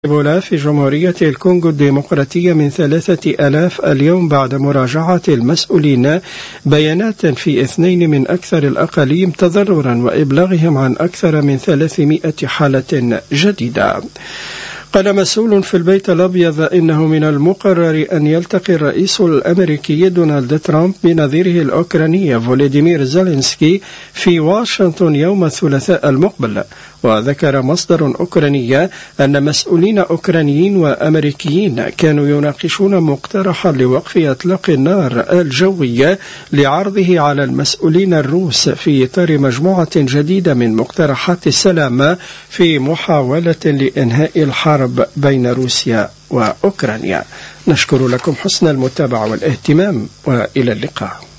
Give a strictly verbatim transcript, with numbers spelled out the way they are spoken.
إيبولا في جمهورية الكونغو الديمقراطية من ثلاثة آلاف اليوم بعد مراجعة المسؤولين بيانات في اثنين من أكثر الأقاليم تضررا وإبلاغهم عن أكثر من ثلاثمائة حالة جديدة. قال مسؤول في البيت الأبيض إنه من المقرر أن يلتقي الرئيس الأمريكي دونالد ترامب بنظيره الأوكراني فولوديمير زيلينسكي في واشنطن يوم الثلاثاء المقبل. وذكر مصدر أوكراني أن مسؤولين أوكرانيين وأمريكيين كانوا يناقشون مقترحا لوقف إطلاق النار الجوي لعرضه على المسؤولين الروس في إطار مجموعة جديدة من مقترحات السلام في محاولة لإنهاء الحرب بين روسيا وأوكرانيا. نشكر لكم حسن المتابعة والاهتمام وإلى اللقاء.